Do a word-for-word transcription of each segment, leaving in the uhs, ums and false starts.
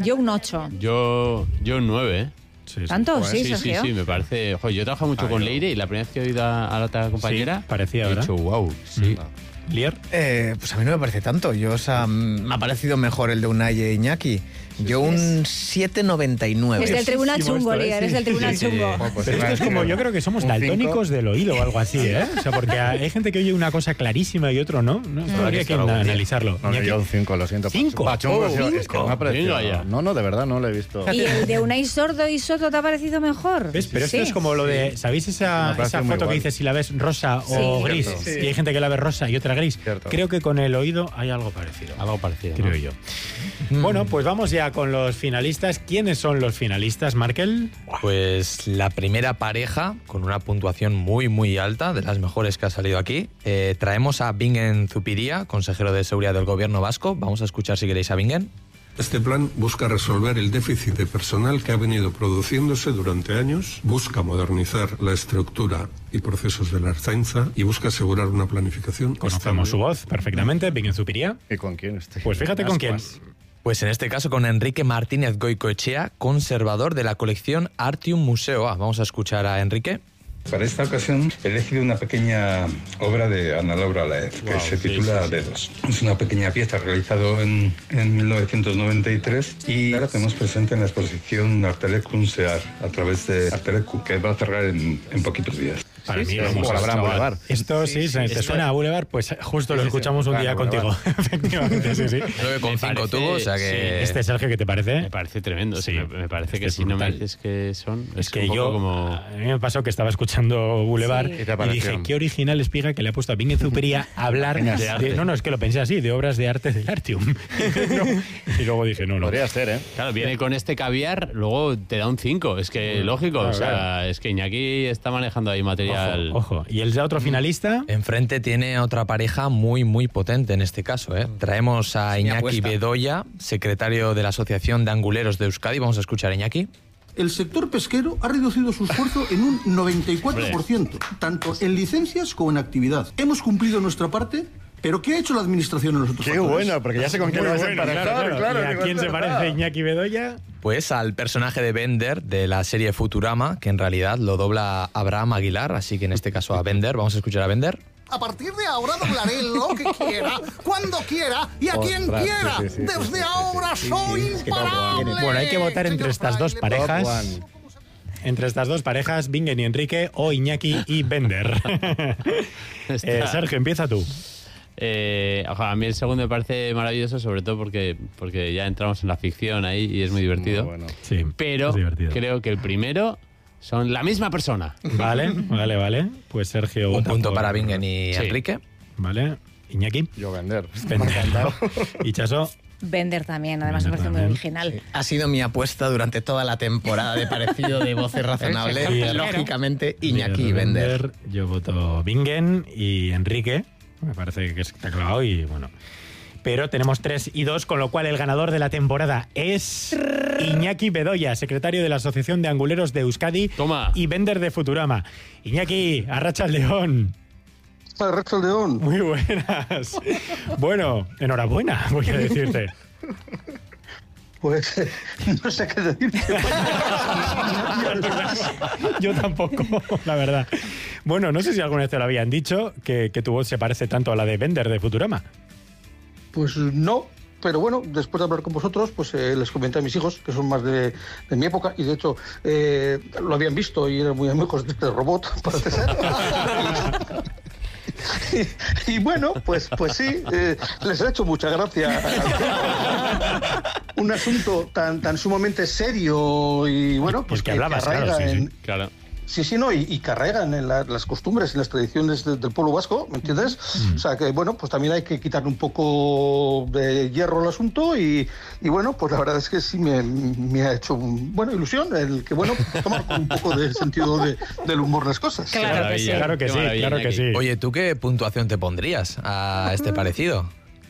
Yo un ocho. Yo, yo un nueve, ¿eh? Sí, sí. ¿Tanto? Pues, Sí, sí, sí, Sergio. sí, me parece... Joder, yo he trabajado mucho Ah, con yo- Leire y la primera vez que he oído a, a la otra compañera... Sí, parecía, he ¿verdad? dicho, wow, sí. Lier. Eh, pues a mí no me parece tanto. Yo, o sea, mm, me ha parecido mejor el de Unai e Iñaki. Yo un siete noventa y nueve. Es del tribunal Muchísimo chungo, esto, ¿eh? Lier, es del tribunal Sí, sí. chungo. Pues Pero esto iba a es como, decir yo creo que somos un daltónicos cinco. del oído o algo así, ¿eh? O sea, porque hay gente que oye una cosa clarísima y otro no. No, esto habría que analizarlo. No, no, Iñaki. yo un cinco, lo siento. ¿Cinco? Pachongo, Oh, es que- es que cinco. me ha parecido. Venga ya. No, no, de verdad, no lo he visto. ¿Y el de Unai Sordo y Soto te ha parecido mejor? ¿Ves? Pero Sí. esto es como lo de, ¿sabéis Me esa, parece esa muy foto que guay. dice si la ves rosa o Sí. gris? Cierto. Y hay gente que la ve rosa y otra gris. Cierto. Creo que con el oído hay algo parecido. Algo parecido, Creo ¿no? yo. Bueno, pues vamos ya con los finalistas. ¿Quiénes son los finalistas, Markel? Pues la primera pareja, con una puntuación muy, muy alta, de las mejores que ha salido aquí. Eh, traemos a Bingen Zupiria, consejero de Seguridad del Gobierno vasco. Vamos a escuchar, si queréis, a Bingen. Este plan busca resolver el déficit de personal que ha venido produciéndose durante años, busca modernizar la estructura y procesos de la Ertzaintza y busca asegurar una planificación Conocemos su estable. voz perfectamente, Bingen Zupiria. ¿Y con quién estoy? Pues fíjate con quién. Ascuas. Pues en este caso con Enrique Martínez Goicoechea, conservador de la colección Artium Museoa. Vamos a escuchar a Enrique. Para esta ocasión he elegido una pequeña obra de Ana Laura Laez, que Wow, se sí, titula sí, sí. Dedos. Es una pequeña pieza realizada en, en mil novecientos noventa y tres y ahora tenemos presente en la exposición Artelecum Sear a través de Artelecum, que va a cerrar en, en poquitos días. Para Sí, mí, sí, vamos, por Abraham chaval. Boulevard. Esto sí, se- ¿te esto- suena a Boulevard? Pues justo lo Sí, sí, escuchamos un claro, día contigo. Boulevard. Efectivamente, sí, sí. nueve coma cinco parece- tuvo, o sea sí, que... Este, Sergio, ¿qué te parece? Me parece tremendo, Sí. sí. Me, me parece Este que es si no me brutal. dices que son... Es que un poco yo, como... a mí me pasó que estaba escuchando Boulevard Sí. ¿Qué te y pareció? dije, qué original espiga que le ha puesto a Bingen Zupiria a hablar De de, arte. no, no, es que lo pensé así, de obras de arte del Artium. No, y luego dije, no, no. Podría ser, ¿eh? Claro, viene con este caviar, luego te da un cinco. Es que lógico, claro, o sea, claro. es que Iñaki está manejando ahí material... Ojo, ojo. ¿Y el ya otro finalista? Enfrente tiene a otra pareja muy, muy potente en este caso. ¿eh? Traemos a mi Iñaki apuesta. Bedoya, secretario de la Asociación de Anguleros de Euskadi. Vamos a escuchar a Iñaki. El sector pesquero ha reducido su esfuerzo en un noventa y cuatro por ciento, tanto en licencias como en actividad. Hemos cumplido nuestra parte, pero ¿qué ha hecho la administración en los otros Qué factores? bueno, porque ya sé con quién Muy lo vas a bueno, emparejar, claro, claro. claro. ¿Y digo, a quién es se verdad. parece Iñaki Bedoya? Pues al personaje de Bender de la serie Futurama, que en realidad lo dobla Abraham Aguilar, así que en este caso a Bender. Vamos a escuchar a Bender. A partir de ahora doblaré lo que quiera, cuando quiera y a quien Ostras, quiera. sí, sí, sí, Desde sí, sí, sí, ahora sí, soy sí, es que top imparable. one. Bueno, hay que votar entre Señor estas dos Fraile, parejas. Top one. Entre estas dos parejas, Bingen y Enrique, o Iñaki y Bender. eh, Sergio, empieza tú. Eh, ojo, a mí el segundo me parece maravilloso, sobre todo porque, porque ya entramos en la ficción ahí y es muy divertido. Muy bueno. Sí, Pero es divertido. creo que el primero son la misma persona. Vale, vale, vale. Pues Sergio Un vota punto por- para Bingen y Sí. Enrique. Vale. Iñaki. Yo vender. Bender. Y Chaso. Bender también, además me Bender parece muy también. original. Ha sido mi apuesta durante toda la temporada de parecido de voces razonables. Sí, Lógicamente, Iñaki y Bender, Bender. Yo voto Bingen y Enrique. Me parece que está clavado y bueno. Pero tenemos tres y dos, con lo cual el ganador de la temporada es Iñaki Bedoya, secretario de la Asociación de Anguleros de Euskadi. Toma. Y Bender de Futurama. Iñaki, arracha el león. Arracha el león. Muy buenas. Bueno, enhorabuena, voy a decirte. Pues no sé qué decirte. Yo tampoco, la verdad. Bueno, no sé si alguna vez te lo habían dicho, que, que tu voz se parece tanto a la de Bender de Futurama. Pues no, pero bueno, después de hablar con vosotros, pues eh, les comenté a mis hijos, que son más de, de mi época, y de hecho eh, lo habían visto y eran muy amigos de este robot, parece ser. Y, y bueno, pues, pues sí, eh, les ha hecho mucha gracia. Un asunto tan, tan sumamente serio y bueno, pues El que hablabas, claro, arraiga sí, sí. en, Claro. Sí, sí, no, y, y que arraigan en la- las costumbres y las tradiciones de- del pueblo vasco, ¿me entiendes? O sea que, bueno, pues también hay que quitarle un poco de hierro al asunto y, y bueno, pues la verdad es que sí me, me ha hecho, un- bueno, ilusión el que, bueno, tomar con un poco de sentido de- del humor las cosas. Claro que sí. maravilla. Claro que Qué sí, maravilla, claro que Iñaki. sí. Oye, ¿tú qué puntuación te pondrías a este parecido?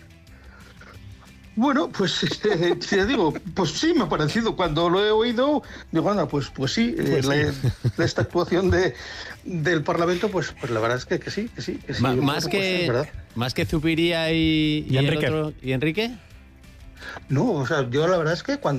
Bueno, pues eh, te digo, pues sí me ha parecido. Cuando lo he oído, digo, anda, pues, pues sí, eh, Pues sí. la- esta actuación de, del Parlamento, pues, pues la verdad es que, que sí, que sí. Que sí Ma- Bueno, más, pues sí, que, es verdad. más que Zupiria y, Y el Enrique. otro- ¿Y Enrique? No, o sea, yo la verdad es que cuando